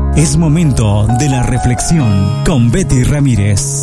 Es momento de la reflexión con Betty Ramírez.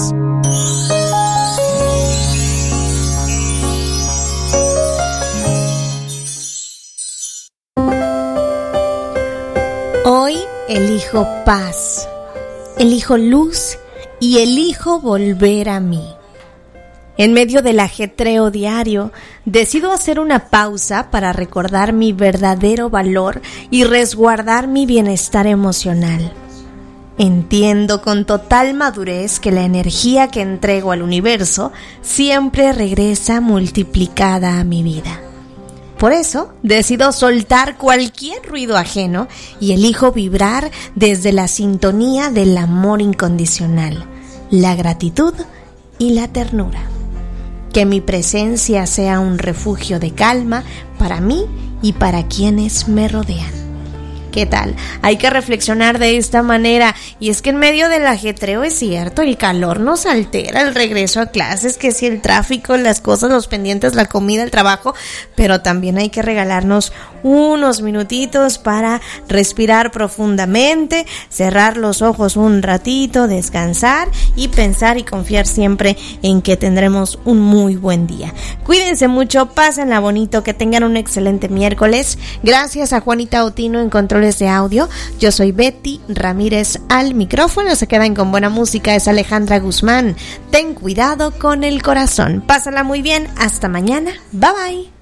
Hoy elijo paz, elijo luz y elijo volver a mí. En medio del ajetreo diario, decido hacer una pausa para recordar mi verdadero valor y resguardar mi bienestar emocional. Entiendo con total madurez que la energía que entrego al universo siempre regresa multiplicada a mi vida. Por eso, decido soltar cualquier ruido ajeno y elijo vibrar desde la sintonía del amor incondicional, la gratitud y la ternura. Que mi presencia sea un refugio de calma para mí y para quienes me rodean. ¿Qué tal? Hay que reflexionar de esta manera, y es que en medio del ajetreo es cierto, el calor nos altera, el regreso a clases, que si el tráfico, las cosas, los pendientes, la comida, el trabajo, pero también hay que regalarnos unos minutitos para respirar profundamente, cerrar los ojos un ratito, descansar y pensar y confiar siempre en que tendremos un muy buen día. Cuídense mucho, pásenla bonito, que tengan un excelente miércoles. Gracias a Juanita Otino en controles de audio. Yo soy Betty Ramírez al micrófono. Se quedan con buena música, es Alejandra Guzmán. Ten cuidado con el corazón. Pásala muy bien. Hasta mañana. Bye bye.